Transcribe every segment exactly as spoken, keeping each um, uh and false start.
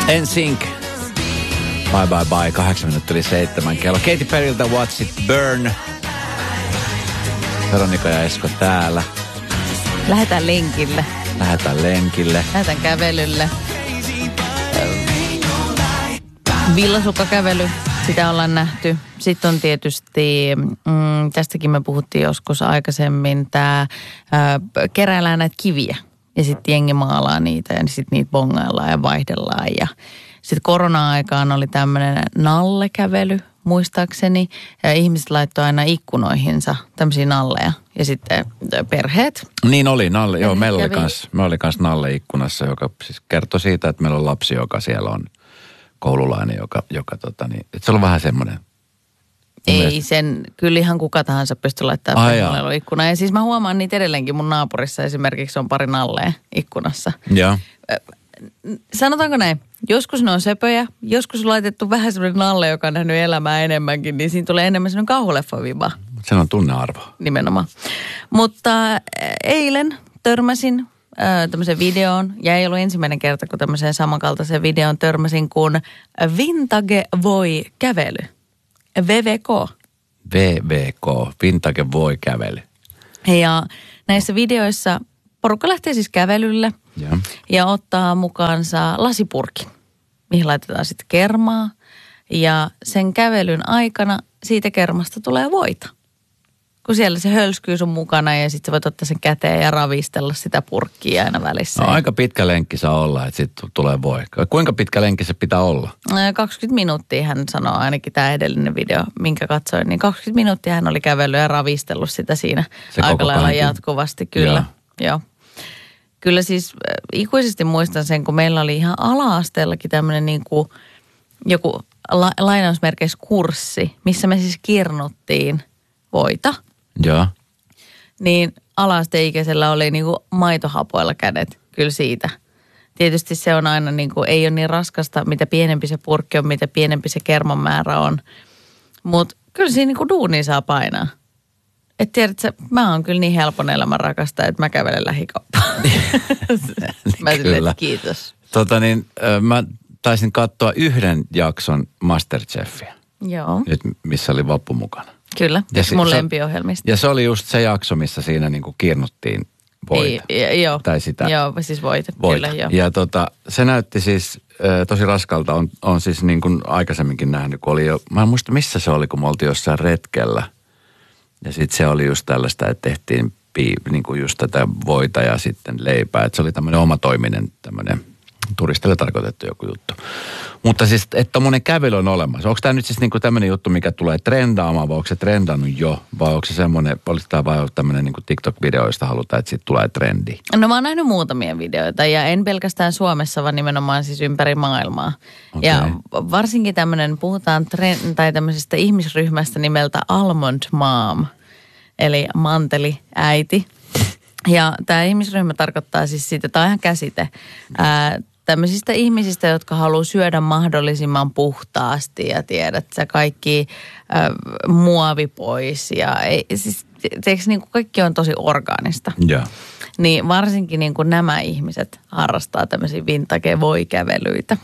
N Sync. Bye bye bye. Kahdeksan minuuttia yli seitsemän kello. Katy Perryltä Watch It Burn. Veronika ja Esko täällä. Lähdetään lenkille. Lähdetään lenkille. Lähdetään kävelylle. Villasukkakävely. Sitä ollaan nähty. Sitten on tietysti, mm, tästäkin me puhuttiin joskus aikaisemmin, tämä keräillään näitä kiviä. Ja sitten jengi maalaa niitä ja sitten niitä bongaillaan ja vaihdellaan. Ja sitten korona-aikaan oli tämmöinen nallekävely, muistaakseni. Ja ihmiset laittoi aina ikkunoihinsa tämmöisiä nalleja. Ja sitten perheet. Niin oli, nalle. Joo, meillä oli kans, me oli kans nalle ikkunassa, joka siis kertoi siitä, että meillä on lapsi, joka siellä on koululainen, joka, joka tota niin, että se on vähän semmoinen. Ei mielestä sen, kyllä ihan kuka tahansa pystyy laittamaan ikkunaan. Ja siis mä huomaan niitä edelleenkin mun naapurissa esimerkiksi on pari nalleja ikkunassa. Joo. Sanotaanko näin, joskus ne on söpöjä, joskus on laitettu vähän semmoinen nalle, joka on nähnyt elämää enemmänkin, niin siinä tulee enemmän semmoinen kauhuleffa-viba. Se on tunnearvo. Nimenomaan. Mutta eilen törmäsin äh, tämmöisen videoon, ja ei ollut ensimmäinen kerta, kun tämmöiseen samankaltaisen videon törmäsin, kun Vintage Voi kävely. V V K. V V K, Vintage Voi kävely. Ja näissä videoissa porukka lähtee siis kävelylle ja, ja ottaa mukaansa lasipurkin, mihin laitetaan sitten kermaa. Ja sen kävelyn aikana siitä kermasta tulee voita. Kun siellä se hölskyy sun mukana ja sitten sä voit ottaa sen käteen ja ravistella sitä purkkia aina välissä. No, aika pitkä lenkki saa olla, että sitten tulee voi. Kuinka pitkä lenkki se pitää olla? kaksikymmentä minuuttia hän sanoo, ainakin tämä edellinen video, minkä katsoin. Niin kaksikymmentä minuuttia hän oli kävellyt ja ravistellut sitä siinä se aika lailla jatkuvasti. Kyllä, joo. joo. Kyllä siis ikuisesti muistan sen, kun meillä oli ihan ala-asteellakin tämmöinen niin kuin joku la, lainausmerkeissä kurssi, missä me siis kirnuttiin voita. Joo. Niin ala-asteikäisellä oli niinku maitohapoilla kädet kyllä siitä. Tietysti se on aina niinku, ei ole niin raskasta, mitä pienempi se purkki on, mitä pienempi se kerman määrä on. Mutta kyllä siinä niinku duunia saa painaa. Et tiedätkö, mä oon kyllä niin helpon elämän rakasta, että mä kävelen lähikauppaan. Mä silleen, kiitos. Tota niin, mä taisin katsoa yhden jakson Masterchefia. Joo. Nyt, missä oli Vappu mukana. Kyllä, ja yksi mun lempiohjelmista. Ja se oli just se jakso, missä siinä niinku kirnuttiin voita. Ei, joo. Tai sitä. Joo, siis voita, voita. Kyllä, joo. Ja tota, se näytti siis äh, tosi raskalta. On, on siis niin kuin aikaisemminkin nähnyt, kun oli jo, mä en muista missä se oli, kun me oltiin jossain retkellä. Ja sitten se oli just tällaista, että tehtiin pii, niin kuin just tätä voita ja sitten leipää. Että se oli tämmöinen omatoiminen tämmöinen turistille tarkoitettu joku juttu. Mutta siis, että tommoinen kävely on olemassa. Onko tämä nyt siis niinku tämmöinen juttu, mikä tulee trendaamaan, vai onko se trendannut jo? Vai onko se semmoinen, oliko tämä vai tämmöinen niinku TikTok-video, josta halutaan, että siitä tulee trendi? No mä oon nähnyt muutamia videoita ja en pelkästään Suomessa, vaan nimenomaan siis ympäri maailmaa. Okay. Ja varsinkin tämmöinen, puhutaan trend, tai tämmöisestä ihmisryhmästä nimeltä Almond Mom, eli manteliäiti. Ja tämä ihmisryhmä tarkoittaa siis siitä, tämä on ihan käsite, ää, tämmöisistä ihmisistä, jotka haluaa syödä mahdollisimman puhtaasti ja tiedät sä kaikki ää, muovi pois ja ei, siis teikö niin kuin kaikki on tosi orgaanista. Joo. Niin varsinkin niin kuin nämä ihmiset harrastaa tämmöisiä vintage voikävelyitä.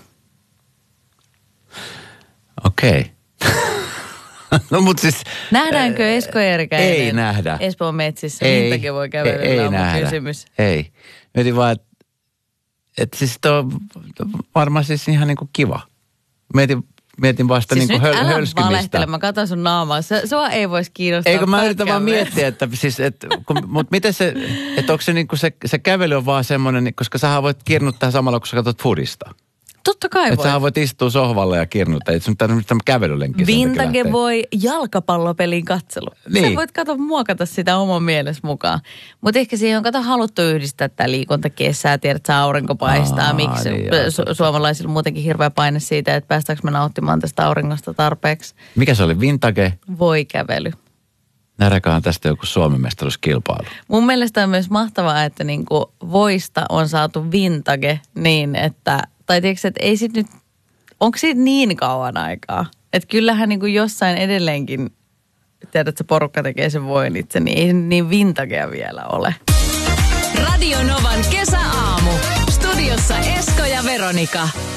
Okei. Okay. No mut siis... Nähdäänkö Esko Eerikäinen? Ei nähdä. Espoon metsissä vintage voikävelyllä ei, ei on nähdä. kysymys. Ei. Mietin vaan, että et siis tuo on varmaan siis ihan niinku kiva. Mietin, mietin vasta siis niinku höl, hölskymistä. Siis nyt älä valehtele, mä katson sun naamaa. Sua ei voisi kiinnostaa. Eikö mä yritän vaan miettiä, että siis, et, kun, mutta miten se, että onko se niinku se, se kävely on vaan semmoinen, koska sähän voit kirnuttaa samalla, kun sä katsot foodista. Totta kai voi. Että sähän voit istua sohvalle ja kirnuttaa. Ei se nyt tämmöinen kävelylenkki. Vintage voi jalkapallopelin katselu. Niin. Sä voit kato muokata sitä oman mielessä mukaan. Mutta ehkä siihen on kato haluttu yhdistää tämä liikuntakesää. Tiedät, että aurinko paistaa. Aa, miksi niin, su- suomalaisilla muutenkin hirveä paine siitä, että päästäänkö me nauttimaan tästä auringosta tarpeeksi. Mikä se oli? Vintage? Voi kävely. Nähdäänkään tästä joku Suomen mestaruuskilpailu. Mun mielestä on myös mahtavaa, että niinku voista on saatu vintage niin, että tai tiedätkö, että ei sit nyt, onko siitä niin kauan aikaa? Että kyllähän niin kuin jossain edelleenkin, tiedät, että se porukka tekee sen voin itse, niin ei niin vintagea vielä ole. Radio Novan kesäaamu. Studiossa Esko ja Veronika.